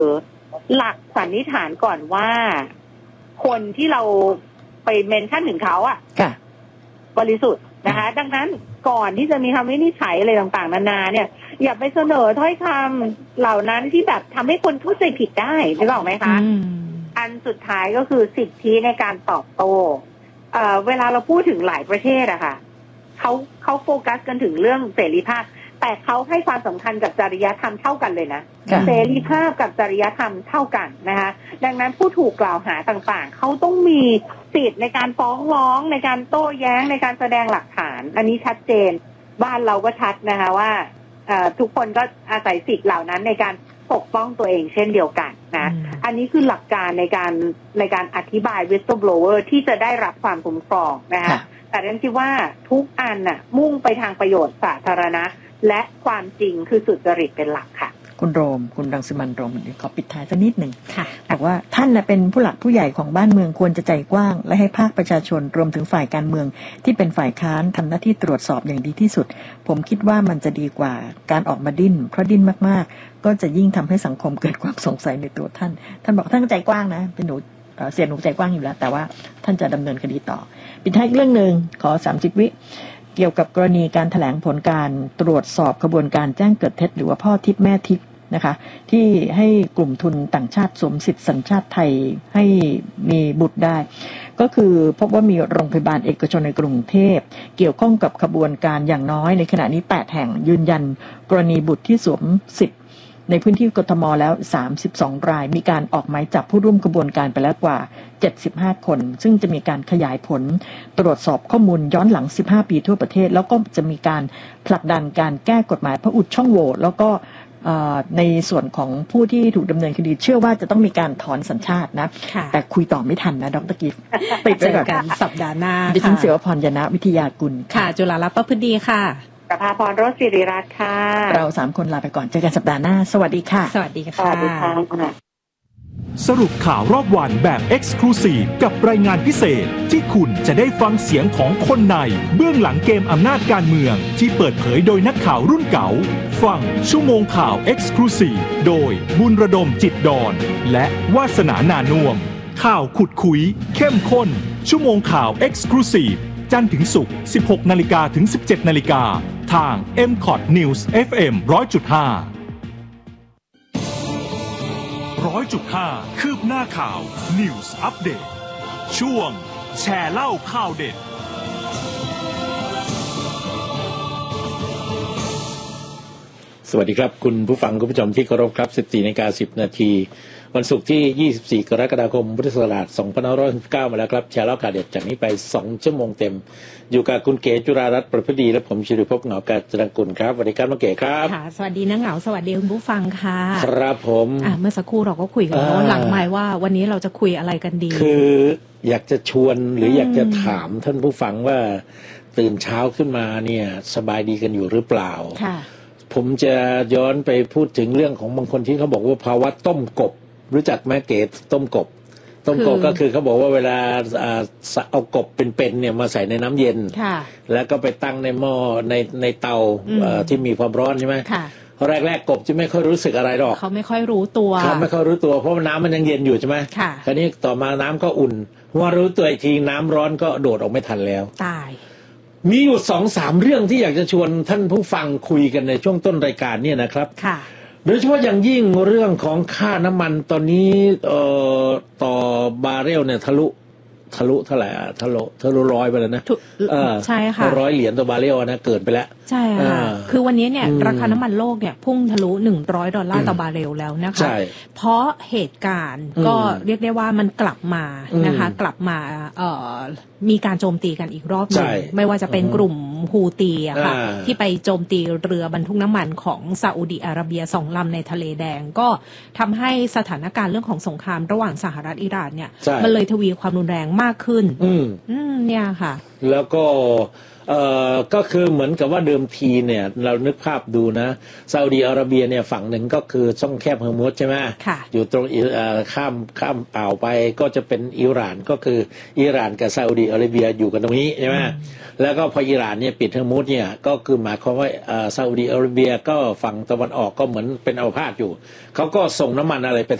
หลักสันนิษฐานก่อนว่าคนที่เราไปเมนชั่นถึงเขาอะบริสุทธิ์นะคะดังนั้นก่อนที่จะมีคำวินิจฉัยอะไรต่างๆนานาเนี่ยอย่าไปเสนอถ้อยคำเหล่านั้นที่แบบทำให้คนเข้าใจผิดได้นึกออกไหมคะอันสุดท้ายก็คือสิทธิในการตอบโต้เวลาเราพูดถึงหลายประเทศอะค่ะเขาโฟกัสกันถึงเรื่องเสรีภาพแต่เขาให้ความสำคัญกับจริยธรรมเท่ากันเลยนะเสรีภาพกับจริยธรรมเท่ากันนะคะดังนั้นผู้ถูกกล่าวหาต่างๆเขาต้องมีสิทธิ์ในการฟ้องร้องในการโต้แย้งในการแสดงหลักฐานอันนี้ชัดเจนบ้านเราก็ชัดนะคะว่าทุกคนก็อาศัยสิทธิ์เหล่านั้นในการปกป้องตัวเองเช่นเดียวกันนะอันนี้คือหลักการในการอธิบาย whistleblower ที่จะได้รับความคุ้มครองนะคะแต่เรื่องที่ว่าทุกอันน่ะมุ่งไปทางประโยชน์สาธารณะและความจริงคือสุจริตเป็นหลักค่ะคุณโรมคุณรังสิมันต์โรมขอปิดท้ายสักนิดหนึ่งบอกว่าท่านเป็นผู้หลักผู้ใหญ่ของบ้านเมืองควรจะใจกว้างและให้ภาคประชาชนรวมถึงฝ่ายการเมืองที่เป็นฝ่ายค้านทำหน้าที่ตรวจสอบอย่างดีที่สุดผมคิดว่ามันจะดีกว่าการออกมาดิ้นเพราะดิ้นมากๆก็จะยิ่งทำให้สังคมเกิดความสงสัยในตัวท่านบอกท่านใจกว้างนะเป็นหนูเสียหนูใจกว้างอยู่แล้วแต่ว่าท่านจะดำเนินคดีต่อปิดท้ายอีกเรื่องนึงขอ30 วิเกี่ยวกับกรณีการแถลงผลการตรวจสอบขบวนการแจ้งเกิดเท็จหรือว่าพ่อทิพย์แม่ทิพย์นะคะที่ให้กลุ่มทุนต่างชาติสวมสิทธิสัญชาติไทยให้มีบุตรได้ก็คือพบว่ามีโรงพยาบาลเอกชนในกรุงเทพเกี่ยวข้องกับขบวนการอย่างน้อยในขณะนี้8 แห่งยืนยันกรณีบุตรที่สวมสิทธิในพื้นที่กทมแล้ว32 รายมีการออกหมายจับผู้ร่วมกระบวนการไปแล้วกว่า75 คนซึ่งจะมีการขยายผลตรวจสอบข้อมูลย้อนหลัง15 ปีทั่วประเทศแล้วก็จะมีการผลักดันการแก้กฎหมายเพื่ออุดช่องโหว่แล้วก็ในส่วนของผู้ที่ถูกดำเนินคดีเชื่อว่าจะต้องมีการถอนสัญชาตินะแต่คุยต่อไม่ทันนะดร.กิฟต์ติดเจอกันสัปดาห์หน้าดิฉันเสียวพรยนะวิทยากุลค่ะจุฬาลักษณ์ประพฤติดีค่ะประภาพร โรจน์ศิริรัตน์ค่ะเรา3 คนลาไปก่อนเจอกันสัปดาห์หน้าสวัสดีค่ะสวัสดีค่ะสรุปข่าวรอบวันแบบ Exclusive กับรายงานพิเศษที่คุณจะได้ฟังเสียงของคนในเบื้องหลังเกมอำนาจการเมืองที่เปิดเผยโดยนักข่าวรุ่นเก่าฟังชั่วโมงข่าว Exclusive โดยบุญระดมจิตดอนและวาสนานาน่วมข่าวขุดคุยเข้มข้นชั่วโมงข่าว Exclusive จันทร์ถึงศุกร์ 16 นาฬิกาถึง 17 นาฬิกาทาง MCOT News FM 100.5 100.5 คืบหน้าข่าว News Update ช่วงแชร์เล่าข่าวเด็ดสวัสดีครับคุณผู้ฟังคุณผู้ชมที่เคารพครับ 14:10 นาทีวันศุกร์ที่ 24 กรกฎาคม พุทธศักราช 2569 มาแล้วครับแชร์เล่าข่าวเด็ดจากนี้ไป2 ชั่วโมงเต็มอยู่กับคุณเก๋จุฬารัตน์ประพฤติดีและผมศิริภพเหงากาญจนกุลครับสวัสดีครับน้องเก๋ครับค่ะสวัสดีนะเหงาสวัสดีคุณผู้ฟังค่ะครับผมเมื่อสักครู่เราก็คุยกันหลังไมค์ว่าวันนี้เราจะคุยอะไรกันดีคืออยากจะชวนหรืออยากจะถามท่านผู้ฟังว่าตื่นเช้าขึ้นมาเนี่ยสบายดีกันอยู่หรือเปล่าค่ะผมจะย้อนไปพูดถึงเรื่องของบางคนที่เขาบอกว่าภาวะต้มกบรู้จักไหมเก๋ต้มกบก็คือเขาบอกว่าเวลาเอากบเป็นๆเนี่ยมาใส่ในน้ำเย็นแล้วก็ไปตั้งในหม้อในเตาที่มีความร้อนใช่ไหมแรกๆกบจะไม่ค่อยรู้สึกอะไรหรอกเขาไม่ค่อยรู้ตัวเพราะน้ำมันยังเย็นอยู่ใช่ไหมคราวนี้ต่อมาน้ำก็อุ่นว่ารู้ตัวอีกทีน้ำร้อนก็โดดออกไม่ทันแล้วตายมีอยู่ 2-3 เรื่องที่อยากจะชวนท่านผู้ฟังคุยกันในช่วงต้นรายการเนี่ยนะครับโดยเฉพาะอย่างยิ่งเรื่องของค่าน้ำมันตอนนี้ต่อบาร์เรลเนี่ยทะลุเท่าไหร่ทะลุ100ไปแล้วนะใช่ค่ะ $100ต่อบาร์เรลนะเกินไปแล้วใช่ค่ะคือวันนี้เนี่ยราคาน้ำมันโลกเนี่ยพุ่งทะลุ$100ต่อบาร์เรลแล้วนะคะเพราะเหตุการณ์ก็เรียกได้ว่ามันกลับมานะคะกลับมามีการโจมตีกันอีกรอบหนึ่งไม่ว่าจะเป็นกลุ่มฮูตีอะค่ะที่ไปโจมตีเรือบรรทุกน้ำมันของซาอุดิอาระเบีย2 ลำในทะเลแดงก็ทำให้สถานการณ์เรื่องของสงครามระหว่างสหรัฐอิหร่านเนี่ยมันเลยทวีความรุนแรงมากขึ้นเนี่ยค่ะแล้วก็ก็คือเหมือนกับว่าเดิมทีเนี่ยเรานึกภาพดูนะซาอุดีอาระเบียเนี่ยฝั่งหนึ่งก็คือช่องแคบเฮอร์มุซใช่ไหมอยู่ตรงข้ามอ่าวไปก็จะเป็นอิหร่านก็คืออิหร่านกับซาอุดีอาระเบียอยู่กันตรงนี้ใช่ไหมแล้วก็พออิหร่านเนี่ยปิดเฮอร์มุซเนี่ยก็คือหมายความว่าซาอุดีอาระเบียก็ฝั่งตะวันออกก็เหมือนเป็นอัมพาตอยู่เขาก็ส่งน้ำมันอะไรไป